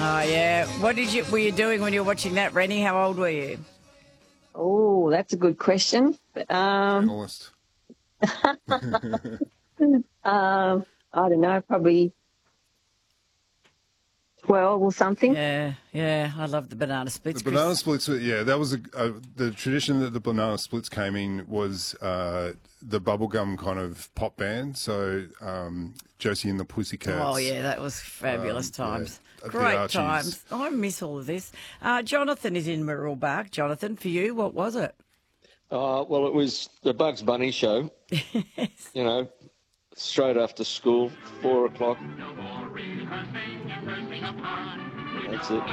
Oh, yeah. Were you doing when you were watching that, Rennie? How old were you? Oh, that's a good question. Journalist. I don't know, probably 12 or something. Yeah. I love the banana splits. The banana splits, that was the tradition that the banana splits came in was the bubblegum kind of pop band. So Josie and the Pussycats. Oh, yeah, that was fabulous times. Yeah, Great times. I miss all of this. Jonathan is in Murrell. Jonathan, for you, what was it? Well, it was the Bugs Bunny show. Yes. You know, straight after school, 4 o'clock. That's it.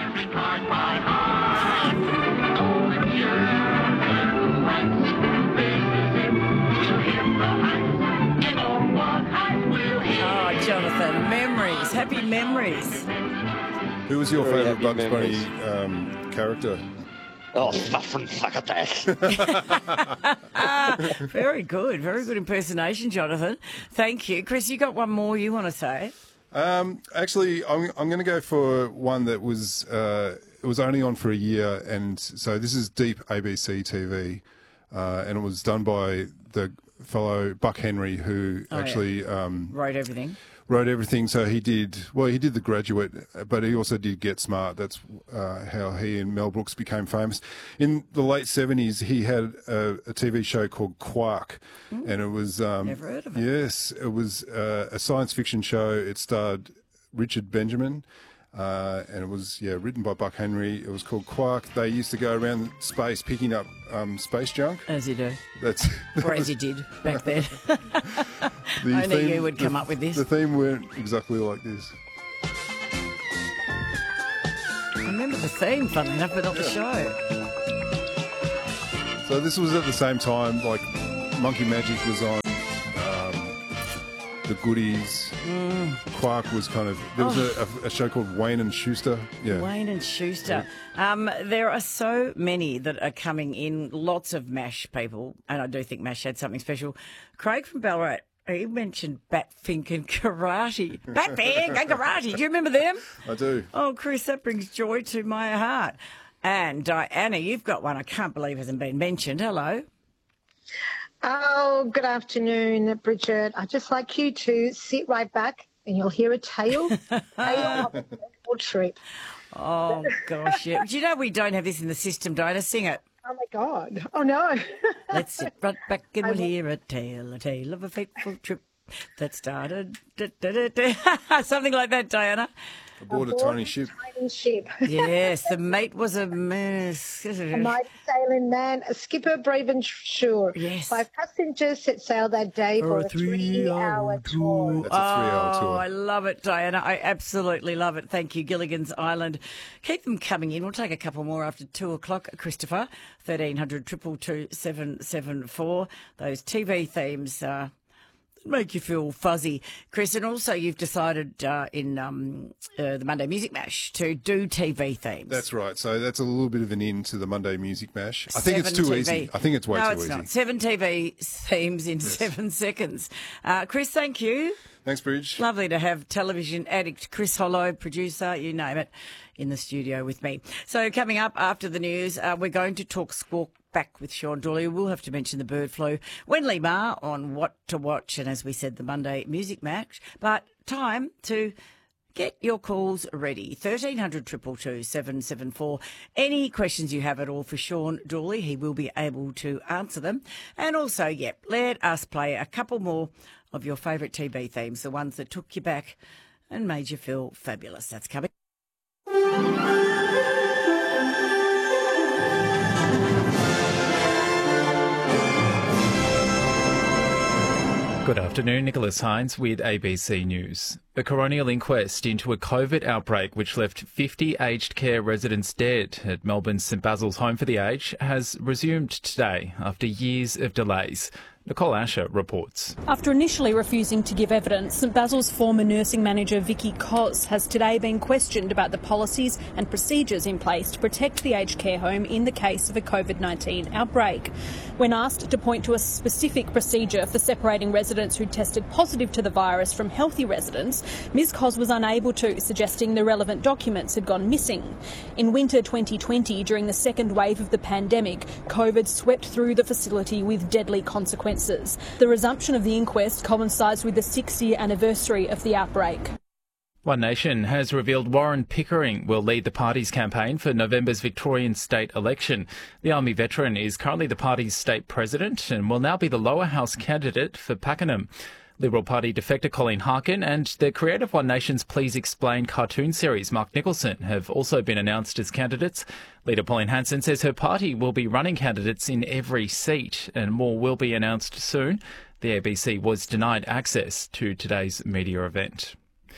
Oh, Jonathan, memories, happy memories. Who was your Very favourite happy Bugs memories. Bunny character? Oh, nothing like that. Very good impersonation, Jonathan. Thank you. Chris, you got one more you want to say? Actually, I'm going to go for one that was it was only on for a year, and so this is Deep ABC TV, and it was done by the fellow Buck Henry, who Wrote everything. wrote everything. So he did The Graduate, but he also did Get Smart. That's how he and Mel Brooks became famous. In the late 70s, he had a TV show called Quark, and it was Never heard of it. Yes, it was a science fiction show. It starred Richard Benjamin. And it was written by Buck Henry. It was called Quark. They used to go around space picking up space junk. As you do. Or as you did back then. The I knew you would come up with this. The theme went exactly like this. I remember the theme, funnily enough, but not the show. So this was at the same time, like Monkey Magic was on, The Goodies. Quark was kind of... There was a show called Wayne and Schuster. Yeah. Wayne and Schuster. There are so many that are coming in, lots of MASH people, and I do think MASH had something special. Craig from Ballarat, he mentioned Batfink and Karate. Batfink and Karate, do you remember them? I do. Oh, Chris, that brings joy to my heart. And Diana, you've got one I can't believe hasn't been mentioned. Hello. Oh, good afternoon, Bridget. I'd just like you to sit right back and you'll hear a tale of a wonderful trip. Oh, gosh, yeah. Do you know we don't have this in the system, Diana? Sing it. Oh, my God. Oh, no. Let's sit right back and we'll hear a tale of a fateful trip that started... Something like that, Diana. Aboard a tiny ship. Yes, the mate was a mess. A mighty sailing man, a skipper brave and sure. Yes. 5 passengers set sail that day for a 3-hour tour. That's a 3-hour tour. I love it, Diana. I absolutely love it. Thank you, Gilligan's Island. Keep them coming in. We'll take a couple more after 2 o'clock. Christopher, 1300 222 774. Those TV themes make you feel fuzzy, Chris. And also you've decided in the Monday Music Mash to do TV themes. That's right. So that's a little bit of an in to the Monday Music Mash. I think it's too easy. I think it's way too easy. No, it's not. 7 TV themes in 7 seconds. Chris, thank you. Thanks, Bridge. Lovely to have television addict Chris Hollow, producer, you name it, in the studio with me. So coming up after the news, we're going to talk Squawk Back with Sean Dooley. We'll have to mention the bird flu. Wenley Ma on what to watch, and as we said, the Monday Music Match. But time to get your calls ready. 1300 222 774. Any questions you have at all for Sean Dooley, he will be able to answer them. And also, let us play a couple more of your favourite TV themes, the ones that took you back and made you feel fabulous. That's coming. Good afternoon, Nicholas Hines with ABC News. A coronial inquest into a COVID outbreak which left 50 aged care residents dead at Melbourne's St Basil's Home for the Aged has resumed today after years of delays. Nicole Asher reports. After initially refusing to give evidence, St Basil's former nursing manager Vicky Cos has today been questioned about the policies and procedures in place to protect the aged care home in the case of a COVID-19 outbreak. When asked to point to a specific procedure for separating residents who tested positive to the virus from healthy residents, Ms Cos was unable to, suggesting the relevant documents had gone missing. In winter 2020, during the second wave of the pandemic, COVID swept through the facility with deadly consequences. The resumption of the inquest coincides with the 6-year anniversary of the outbreak. One Nation has revealed Warren Pickering will lead the party's campaign for November's Victorian state election. The Army veteran is currently the party's state president and will now be the lower house candidate for Pakenham. Liberal Party defector Colleen Harkin and the creator of One Nation's Please Explain cartoon series, Mark Nicholson, have also been announced as candidates. Leader Pauline Hanson says her party will be running candidates in every seat and more will be announced soon. The ABC was denied access to today's media event.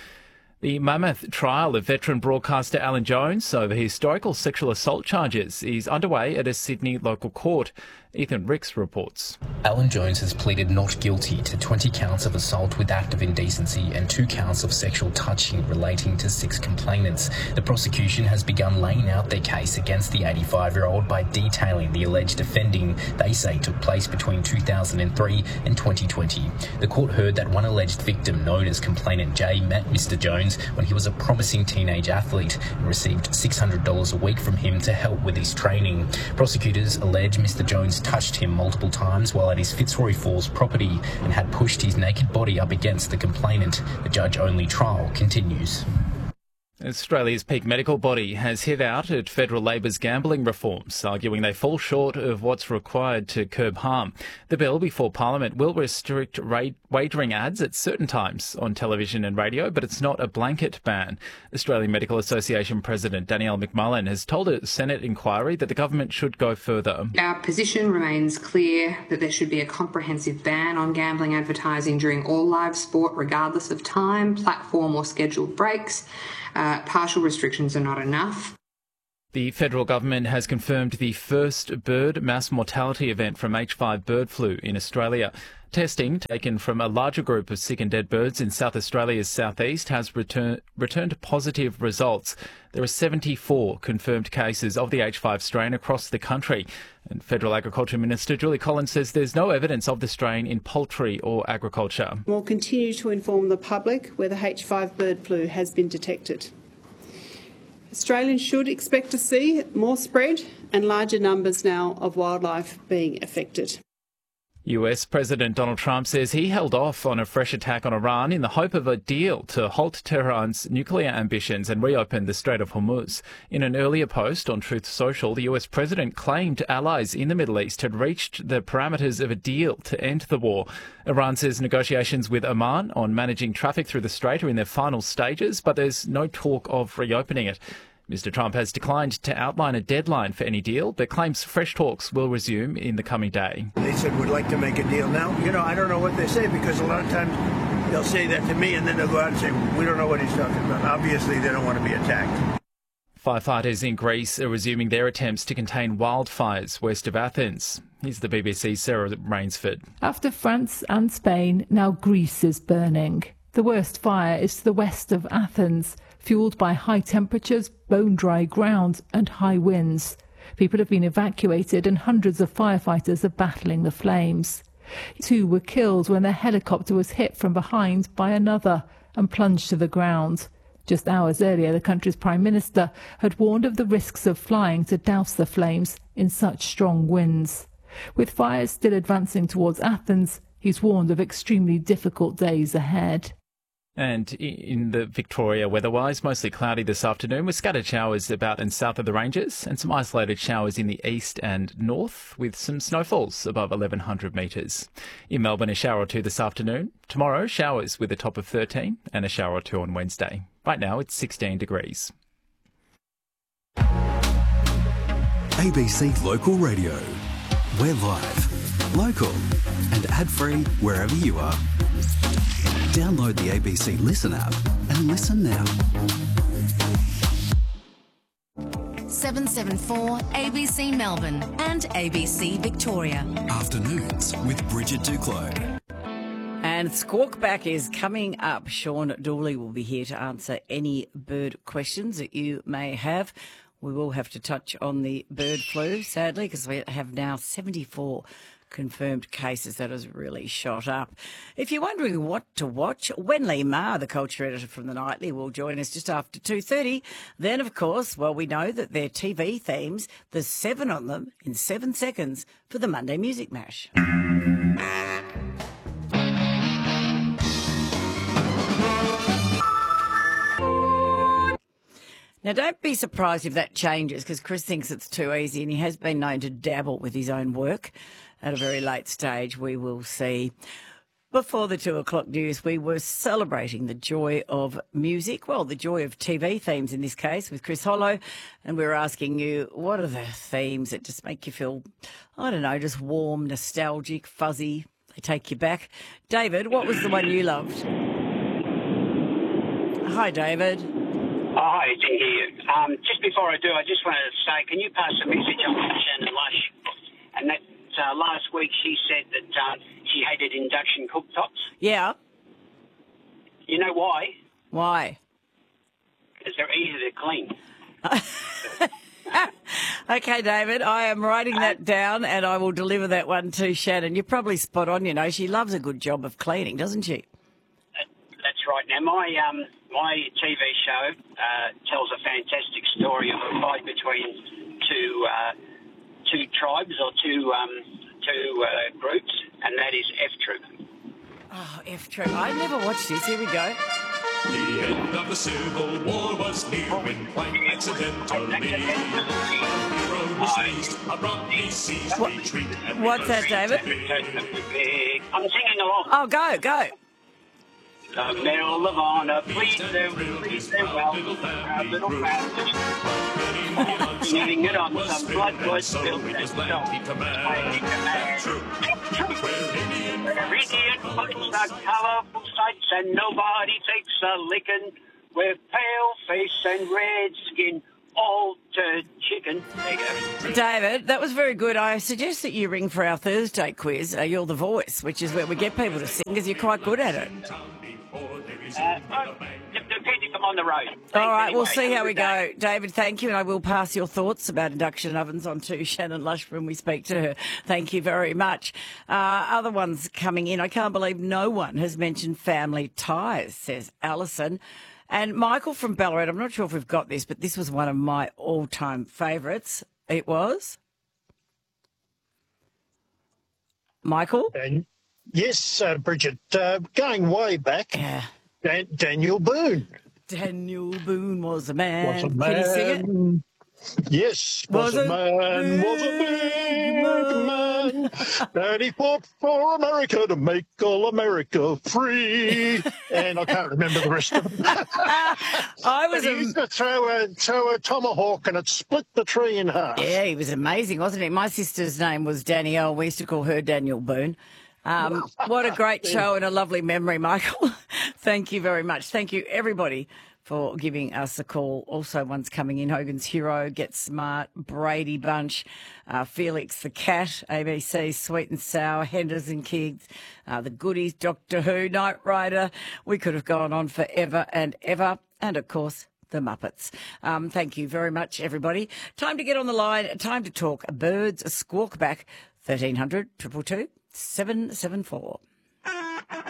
The mammoth trial of veteran broadcaster Alan Jones over historical sexual assault charges is underway at a Sydney local court. Ethan Ricks reports. Alan Jones has pleaded not guilty to 20 counts of assault with act of indecency and 2 counts of sexual touching relating to 6 complainants. The prosecution has begun laying out their case against the 85-year-old by detailing the alleged offending they say took place between 2003 and 2020. The court heard that one alleged victim, known as complainant Jay, met Mr Jones when he was a promising teenage athlete and received $600 a week from him to help with his training. Prosecutors allege Mr Jones touched him multiple times while at his Fitzroy Falls property and had pushed his naked body up against the complainant. The judge-only trial continues. Australia's peak medical body has hit out at Federal Labor's gambling reforms, arguing they fall short of what's required to curb harm. The bill before Parliament will restrict wagering ads at certain times on television and radio, but it's not a blanket ban. Australian Medical Association President Danielle McMullen has told a Senate inquiry that the government should go further. Our position remains clear that there should be a comprehensive ban on gambling advertising during all live sport, regardless of time, platform or scheduled breaks. Partial restrictions are not enough. The federal government has confirmed the first bird mass mortality event from H5 bird flu in Australia. Testing taken from a larger group of sick and dead birds in South Australia's southeast has returned positive results. There are 74 confirmed cases of the H5 strain across the country. And Federal Agriculture Minister Julie Collins says there's no evidence of the strain in poultry or agriculture. We'll continue to inform the public where the H5 bird flu has been detected. Australians should expect to see more spread and larger numbers now of wildlife being affected. US President Donald Trump says he held off on a fresh attack on Iran in the hope of a deal to halt Tehran's nuclear ambitions and reopen the Strait of Hormuz. In an earlier post on Truth Social, the US President claimed allies in the Middle East had reached the parameters of a deal to end the war. Iran says negotiations with Oman on managing traffic through the strait are in their final stages, but there's no talk of reopening it. Mr Trump has declined to outline a deadline for any deal, but claims fresh talks will resume in the coming day. They said, we'd like to make a deal now. I don't know what they say, because a lot of times they'll say that to me and then they'll go out and say, we don't know what he's talking about. Obviously, they don't want to be attacked. Firefighters in Greece are resuming their attempts to contain wildfires west of Athens. Here's the BBC's Sarah Rainsford. After France and Spain, now Greece is burning. The worst fire is to the west of Athens, fuelled by high temperatures, bone-dry ground and high winds. People have been evacuated and hundreds of firefighters are battling the flames. 2 were killed when their helicopter was hit from behind by another and plunged to the ground. Just hours earlier, the country's Prime Minister had warned of the risks of flying to douse the flames in such strong winds. With fires still advancing towards Athens, he's warned of extremely difficult days ahead. And in the Victoria weather-wise, mostly cloudy this afternoon with scattered showers about and south of the ranges and some isolated showers in the east and north with some snowfalls above 1,100 metres. In Melbourne, a shower or 2 this afternoon. Tomorrow, showers with a top of 13 and a shower or 2 on Wednesday. Right now, it's 16 degrees. ABC Local Radio. We're live, local and ad-free wherever you are. Download the ABC Listen app and listen now. 774 ABC Melbourne and ABC Victoria. Afternoons with Bridget Duclos. And Squawk Back is coming up. Sean Dooley will be here to answer any bird questions that you may have. We will have to touch on the bird flu, sadly, because we have now 74 confirmed cases. That has really shot up. If you're wondering what to watch, Wenley Ma, the culture editor from The Nightly, will join us just after 2:30. Then, of course, well, we know that their TV themes, there's 7 on them in 7 seconds for the Monday Music Mash. Now, don't be surprised if that changes, because Chris thinks it's too easy, and he has been known to dabble with his own work at a very late stage. We will see. Before the 2 o'clock news, we were celebrating the joy of music, well, the joy of TV themes in this case, with Chris Hollow, and we were asking you, what are the themes that just make you feel, I don't know, just warm, nostalgic, fuzzy, they take you back? David, what was the one you loved? Hi, David. Hi, Jim here. Just before I do, I just wanted to say, can you pass a message on to Shannon Lush? And that last week she said that she hated induction cooktops. Yeah. You know why? Why? Because they're easy to clean. Okay, David, I am writing that down and I will deliver that one to Shannon. You're probably spot on, you know. She loves a good job of cleaning, doesn't she? That's right. Now, my TV show tells a fantastic story of a fight between two tribes or two groups, and that is F Troop. Oh, F Troop. I never watched this. Here we go. The end of the Civil War was near when quite accidentally the hero was seized, abruptly ceased retreat. What's that, David? I'm singing along. Oh, go. The Medal of Honor, please farewell, our little family. Getting it on some blood was spilled and Where Indian fights are colourful sights and nobody takes a licking. With pale face and red skin, all to chicken. There you go. David, that was very good. I suggest that you ring for our Thursday quiz. You're the voice, which is where we get people to sing, because you're quite good at it. Depending if I'm on the road. All right, we'll see how we go. David, thank you, and I will pass your thoughts about induction ovens on to Shannon Lush when we speak to her. Thank you very much. Other ones coming in. I can't believe no one has mentioned family ties, says Alison. And Michael from Ballarat, I'm not sure if we've got this, but this was one of my all-time favourites. It was? Michael? Yes, Bridget, going way back, Daniel Boone. Daniel Boone was a man. Was a man. Can you sing it? Yes, was a man, was a big man, and he fought for America to make all America free. And I can't remember the rest of it. He used to throw a tomahawk and it split the tree in half. Yeah, he was amazing, wasn't he? My sister's name was Danielle. We used to call her Daniel Boone. What a great show and a lovely memory, Michael. Thank you very much. Thank you, everybody, for giving us a call. Also, one's coming in, Hogan's Hero, Get Smart, Brady Bunch, Felix the Cat, ABC, Sweet and Sour, Henderson Kids, The Goodies, Doctor Who, Knight Rider. We could have gone on forever and ever. And, of course, the Muppets. Thank you very much, everybody. Time to get on the line. Time to talk birds. Squawk back, 1300 222 774.